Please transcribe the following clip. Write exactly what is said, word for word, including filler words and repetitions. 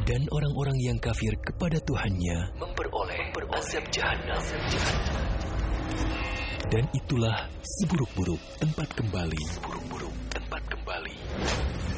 Dan orang-orang yang kafir kepada Tuhannya memperoleh, memperoleh azab jahanam. Dan itulah seburuk-buruk tempat kembali. Seburuk-buruk tempat kembali.